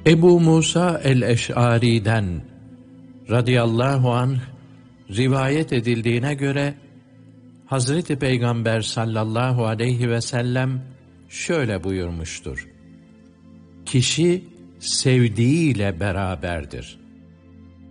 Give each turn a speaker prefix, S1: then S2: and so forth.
S1: Ebu Musa el-Eş'ari'den radıyallahu anh rivayet edildiğine göre Hazreti Peygamber sallallahu aleyhi ve sellem şöyle buyurmuştur: Kişi sevdiğiyle beraberdir.